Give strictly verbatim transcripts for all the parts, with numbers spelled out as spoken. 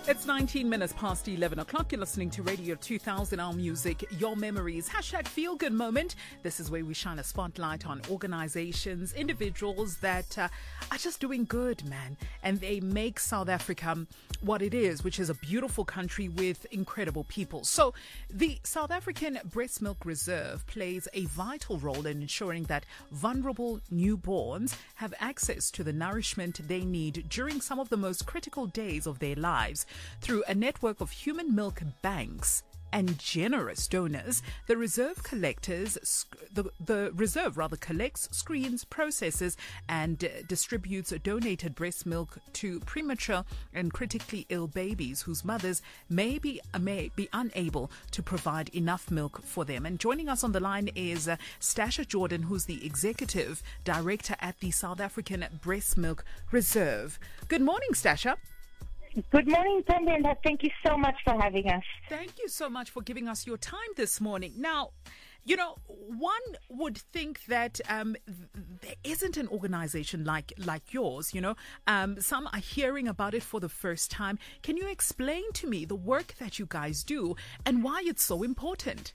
It's nineteen minutes past eleven o'clock. You're listening to Radio two thousand, our music, your memories. Hashtag Feel Good Moment. This is where we shine a spotlight on organizations, individuals that uh, are just doing good, man. And they make South Africa what it is, which is a beautiful country with incredible people. So the South African Breast Milk Reserve plays a vital role in ensuring that vulnerable newborns have access to the nourishment they need during some of the most critical days of their lives. Through a network of human milk banks and generous donors, the reserve collectors, the, the reserve rather collects, screens, processes, and uh, distributes donated breast milk to premature and critically ill babies whose mothers may be may be unable to provide enough milk for them. And joining us on the line is uh, Stasha Jordan, who's the executive director at the South African Breast Milk Reserve. Good morning, Stasha. Good morning, Brenda. Thank you so much for having us. Thank you so much for giving us your time this morning. Now, you know, one would think that um, there isn't an organization like like yours, you know. Um, some are hearing about it for the first time. Can you explain to me the work that you guys do and why it's so important?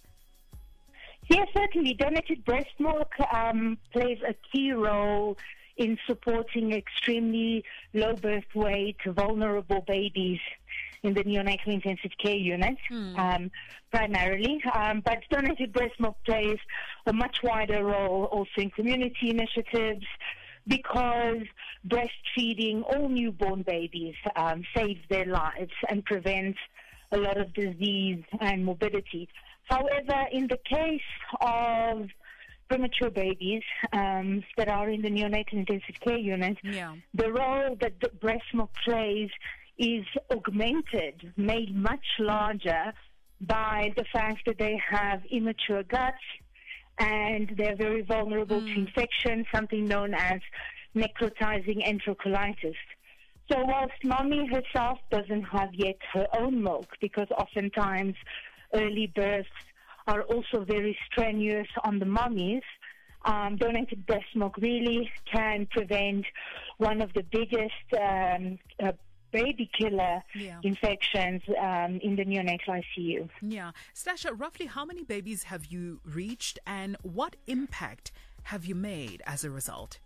Yes, certainly. Donated breast milk um, plays a key role in supporting extremely low birth weight, vulnerable babies in the neonatal intensive care unit, mm. um, primarily. Um, but donated breast milk plays a much wider role also in community initiatives, because breastfeeding all newborn babies um, saves their lives and prevents a lot of disease and morbidity. However, in the case of premature babies um, that are in the neonatal intensive care unit, yeah. the role that the breast milk plays is augmented, made much larger by the fact that they have immature guts and they're very vulnerable mm. to infection, something known as necrotizing enterocolitis. So whilst mommy herself doesn't have yet her own milk, because oftentimes early births are also very strenuous on the mummies, um, donated breast milk really can prevent one of the biggest um, uh, baby killer yeah. infections um, in the neonatal I C U. Yeah. Stasha, roughly how many babies have you reached and what impact have you made as a result?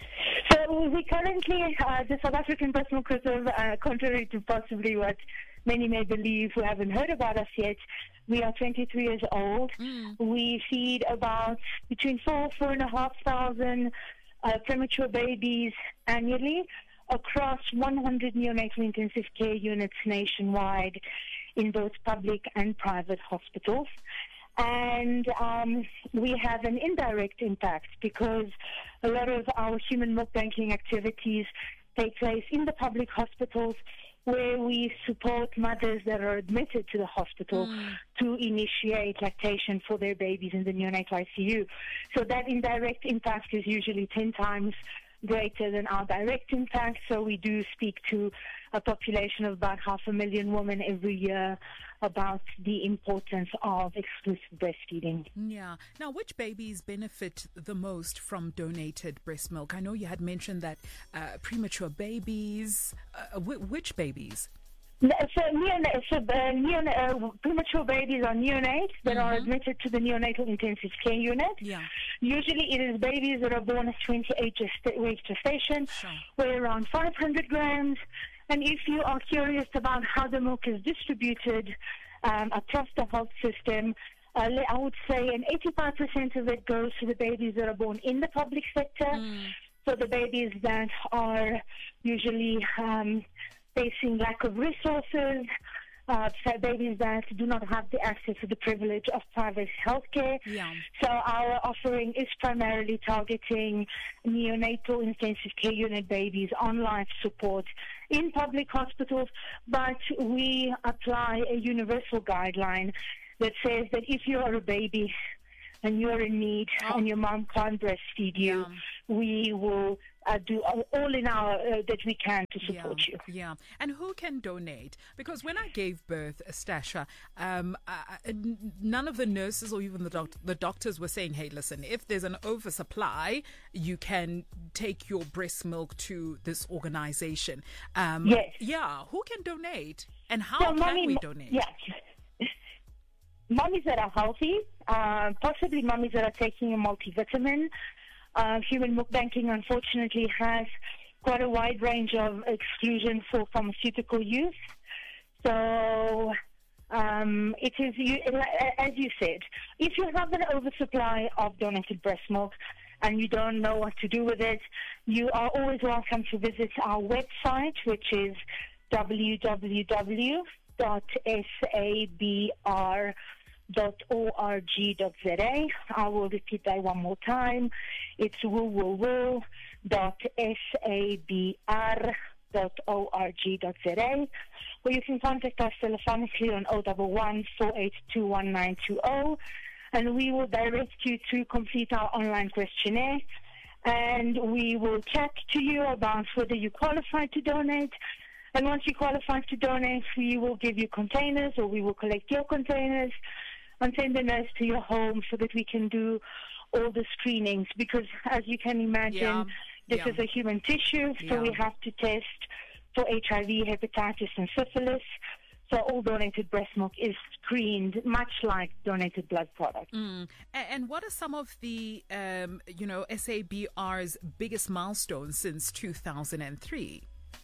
So we currently, uh, the South African Breast Milk Reserve, uh, contrary to possibly what many may believe who haven't heard about us yet, we are twenty-three years old. Mm. We feed about between four, four and a half thousand uh, premature babies annually across one hundred neonatal intensive care units nationwide in both public and private hospitals. And um, we have an indirect impact because a lot of our human milk banking activities take place in the public hospitals, where we support mothers that are admitted to the hospital mm. to initiate lactation for their babies in the neonatal I C U. So that indirect impact is usually ten times greater than our direct impact. So we do speak to a population of about half a million women every year about the importance of exclusive breastfeeding. Yeah. Now, which babies benefit the most from donated breast milk? I know you had mentioned that uh, premature babies. Uh, w- which babies? So, neona- so uh, neona- uh, premature babies are neonates that mm-hmm. are admitted to the neonatal intensive care unit. Yeah. Usually it is babies that are born at twenty-eight gesta- weeks gestation, sure. weigh around five hundred grams. And if you are curious about how the milk is distributed um, across the health system, uh, I would say an eighty-five percent of it goes to the babies that are born in the public sector. Mm. So the babies that are usually um, facing lack of resources, uh, so babies that do not have the access to the privilege of private healthcare. Yeah. So our offering is primarily targeting neonatal intensive care unit babies on life support in public hospitals, but we apply a universal guideline that says that if you are a baby and you're in need oh. and your mom can't breastfeed you, yeah. we will uh, do all in our uh, that we can to support yeah, you. Yeah. And who can donate? Because when I gave birth, Stasha, um, uh, none of the nurses or even the, doc- the doctors were saying, hey, listen, if there's an oversupply, you can take your breast milk to this organization. Um, yes. Yeah. Who can donate? And how So can mommy- we donate? Yeah. Mummies that are healthy, uh, possibly mummies that are taking a multivitamin. Uh, human milk banking, unfortunately, has quite a wide range of exclusion for pharmaceutical use. So um, it is, you, as you said, if you have an oversupply of donated breast milk and you don't know what to do with it, you are always welcome to visit our website, which is w w w dot sabr dot org dot z a. I will repeat that one more time. It's w w w dot sabr dot org dot z a, where you can contact us telephonically on zero one one, four eight two, one nine two zero, and we will direct you to complete our online questionnaire, and we will chat to you about whether you qualify to donate. And once you qualify to donate, we will give you containers, or we will collect your containers and send the nurse to your home so that we can do all the screenings. Because as you can imagine, Yeah. this Yeah. is a human tissue, so Yeah. we have to test for H I V, hepatitis, and syphilis. So all donated breast milk is screened, much like donated blood products. Mm. A- And what are some of the, um, you know, S A B R's biggest milestones since two thousand three?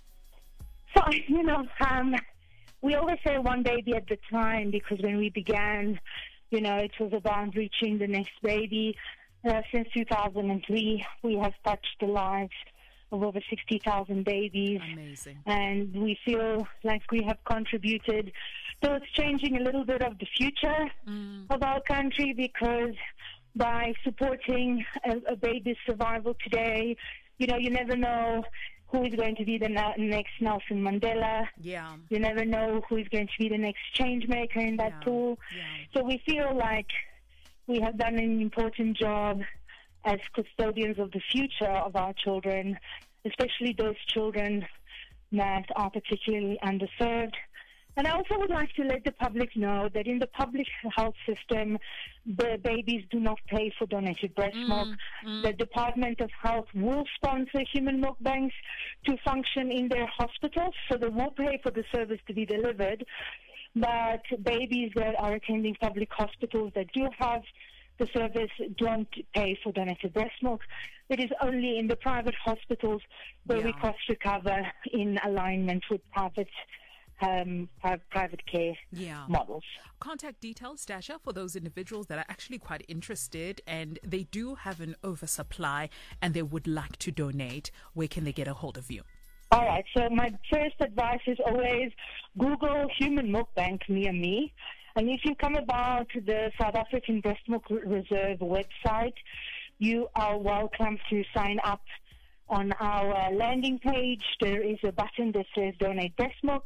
So, you know, um, we always say one baby at the time, because when we began, you know, it was about reaching the next baby. Uh, since two thousand three, we have touched the lives of over sixty thousand babies. Amazing. And we feel like we have contributed towards changing a little bit of the future Mm. of our country, because by supporting a, a baby's survival today, you know, you never know who is going to be the na- next Nelson Mandela. Yeah. You never know who is going to be the next change maker in that Yeah. pool. Yeah. So we feel like we have done an important job as custodians of the future of our children, especially those children that are particularly underserved. And I also would like to let the public know that in the public health system, the babies do not pay for donated breast Mm, milk. mm. The Department of Health will sponsor human milk banks to function in their hospitals, so they will pay for the service to be delivered. But babies that are attending public hospitals that do have the service don't pay for donated breast milk. It is only in the private hospitals where we Yeah. cost recover in alignment with private um, pri- private care Yeah. models. Contact details, Dasha, for those individuals that are actually quite interested and they do have an oversupply and they would like to donate. Where can they get a hold of you? All right, so my first advice is always Google Human Milk Bank near me. And if you come about the South African Breast Milk Reserve website, you are welcome to sign up on our landing page. There is a button that says Donate Breast Milk,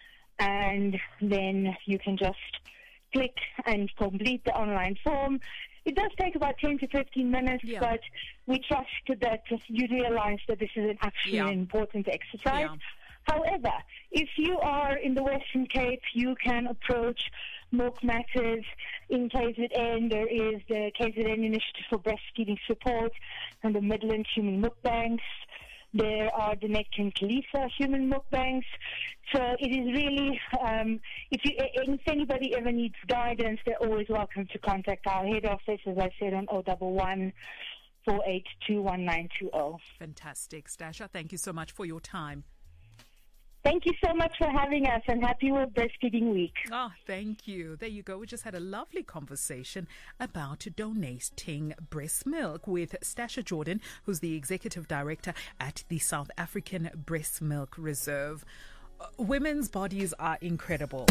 and then you can just click and complete the online form. It does take about ten to fifteen minutes, Yeah. but we trust that you realize that this is an actually Yeah. an important exercise. Yeah. However, if you are in the Western Cape, you can approach Milk Matters in K Z N. There is the K Z N Initiative for Breastfeeding Support and the Midland Human Milk Banks. There are the Neck and Kalisa Human Milk Banks. So it is really, um, if, you, if anybody ever needs guidance, they're always welcome to contact our head office, as I said, on zero one one, four eight two, one nine two zero. Fantastic. Stasha, thank you so much for your time. Thank you so much for having us, and happy World Breastfeeding Week. Oh, thank you. There you go. We just had a lovely conversation about donating breast milk with Stasha Jordan, who's the Executive Director at the South African Breast Milk Reserve. Uh, women's bodies are incredible.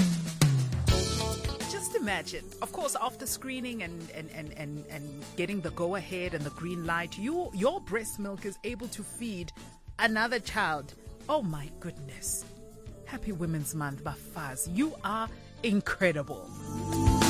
Just imagine, of course, after screening and, and, and, and, and getting the go-ahead and the green light, you, your breast milk is able to feed another child. Oh my goodness. Happy Women's Month, Bafaz. You are incredible.